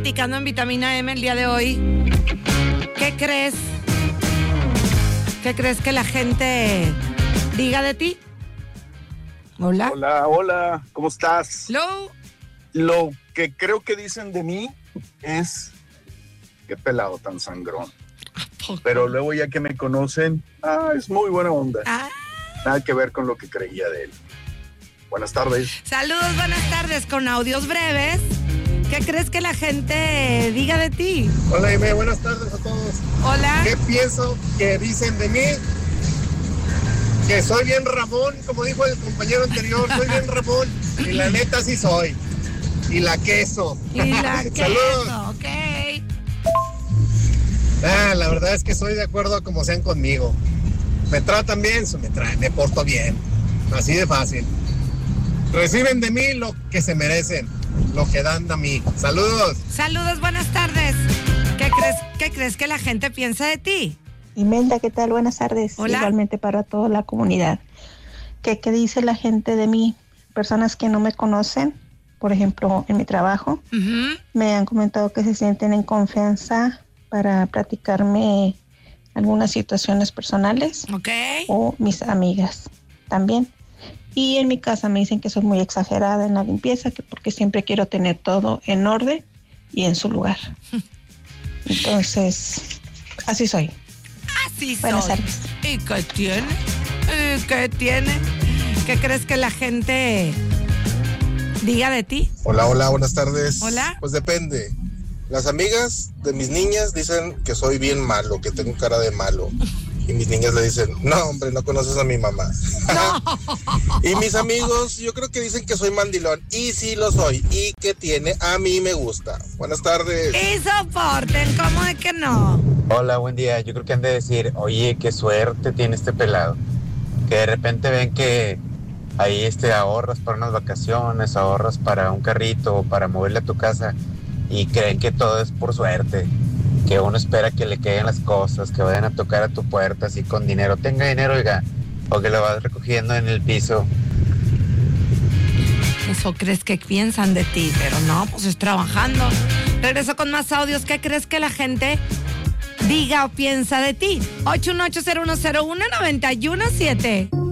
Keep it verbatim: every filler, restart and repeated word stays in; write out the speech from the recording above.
platicando en Vitamina M el día de hoy. ¿Qué crees? ¿Qué crees que la gente diga de ti? Hola. Hola, hola, ¿cómo estás? Hello. Lo que creo que dicen de mí es qué pelado tan sangrón. Pero luego ya que me conocen, ah, es muy buena onda. Ah. Nada que ver con lo que creía de él. Buenas tardes. Saludos, buenas tardes, con audios breves. ¿Qué crees que la gente diga de ti? Hola, Aime, buenas tardes a todos. Hola. ¿Qué pienso que dicen de mí? Que soy bien Ramón, como dijo el compañero anterior, soy bien Ramón. Y la neta sí soy. Y la queso. Y la Saludos. queso, ok. Ah, la verdad es que soy de acuerdo a como sean conmigo. Me tratan bien, me traen, me porto bien. Así de fácil. Reciben de mí lo que se merecen, lo que dan a mí. Saludos. Saludos, buenas tardes. ¿Qué crees, qué crees que la gente piensa de ti? Imelda, ¿qué tal? Buenas tardes. Hola. Igualmente para toda la comunidad. ¿Qué, qué dice la gente de mí? Personas que no me conocen, por ejemplo, en mi trabajo, Uh-huh. me han comentado que se sienten en confianza para platicarme algunas situaciones personales Ok. o mis amigas también. Y en mi casa me dicen que soy muy exagerada en la limpieza, que porque siempre quiero tener todo en orden y en su lugar. Entonces, así soy. Así Buenas soy. tardes. ¿Y qué tiene? ¿Y qué tiene? ¿Qué crees que la gente diga de ti? Hola, hola, buenas tardes. Hola. Pues depende. Las amigas de mis niñas dicen que soy bien malo, que tengo cara de malo. Y mis niñas le dicen, no, hombre, no conoces a mi mamá. Y mis amigos, yo creo que dicen que soy mandilón. Y sí lo soy. ¿Y qué tiene? A mí me gusta. Buenas tardes. Y soporten, ¿cómo de que no? Hola, buen día. Yo creo que han de decir, oye, qué suerte tiene este pelado. Que de repente ven que ahí este, ahorras para unas vacaciones, ahorras para un carrito o para moverle a tu casa y creen que todo es por suerte. Que uno espera que le queden las cosas, que vayan a tocar a tu puerta así con dinero. Tenga dinero, oiga, o que lo vas recogiendo en el piso. Eso crees que piensan de ti, pero no, pues es trabajando. Regreso con más audios. ¿Qué crees que la gente diga o piensa de ti? ocho uno ocho cero uno cero uno nueve uno siete.